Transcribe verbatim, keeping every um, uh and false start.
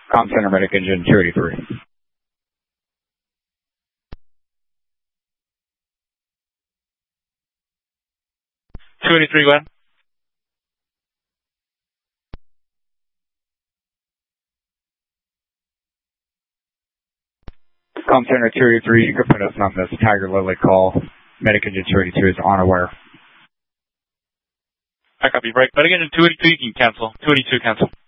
Com Center Medic Engine two eighty-three. two eighty-three, go ahead. Com Center two eighty-three, you can put us on this Tiger Lily call. Medic Engine two eighty-two is unaware. I copy, break. Medic Engine two eighty-two, you can cancel. two eighty-two, cancel.